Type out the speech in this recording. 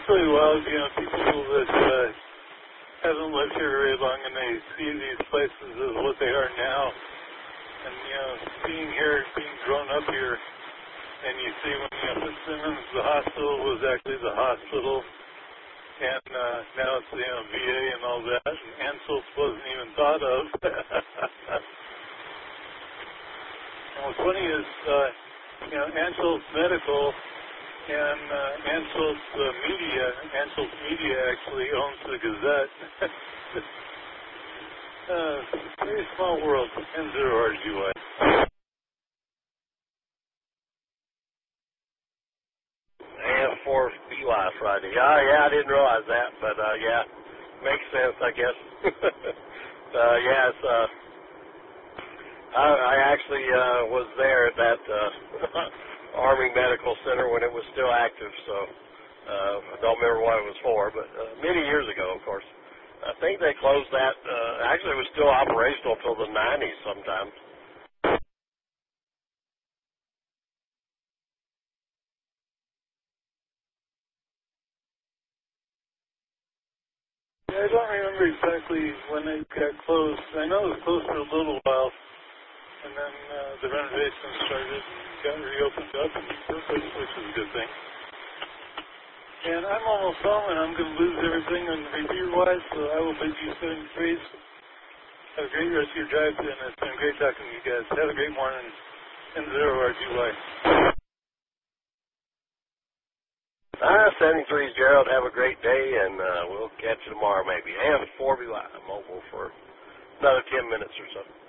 really wild, people that haven't lived here very long and they see these places as what they are now. And, being here, being grown up here, and you see when, Fitzsimmons, the hospital was actually the hospital, and now it's, VA and all that, and Anschutz wasn't even thought of. And what's funny is, Anschutz Medical and Anschutz Media actually owns the Gazette. Very small world, N0RGY. AF4BY Friday. Yeah, I didn't realize that, but yeah, makes sense, I guess. Yeah, it's I actually was there at that Army Medical Center when it was still active, so I don't remember what it was for, but many years ago, of course. I think they closed that. Actually, it was still operational until the 90s sometimes. Yeah, I don't remember exactly when it got closed. I know it was closed for a little while, and then the renovation started and got reopened up and repurposed, which is a good thing. And I'm almost home, and I'm going to lose everything on review-wise, so I will bid you 73s. Have a great rest of your drive, and it's been great talking to you guys. Have a great morning. N0RGY. 73s, Gerald. Have a great day, and we'll catch you tomorrow maybe. And 4BY mobile for another 10 minutes or so.